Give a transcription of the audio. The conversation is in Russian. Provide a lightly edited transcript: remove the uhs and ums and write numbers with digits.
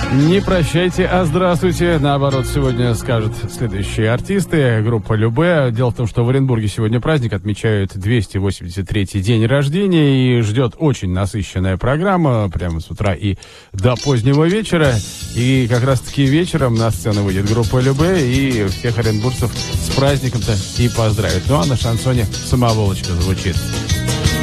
Не прощайте, а здравствуйте. Наоборот, сегодня скажут следующие артисты. Группа Любэ. Дело в том, что в Оренбурге сегодня праздник, отмечают 283-й день рождения. И ждет очень насыщенная программа прямо с утра и до позднего вечера. И как раз-таки вечером на сцену выйдет группа Любэ. И всех оренбуржцев с праздником-то и поздравит. Ну а на шансоне «Самоволочка» звучит.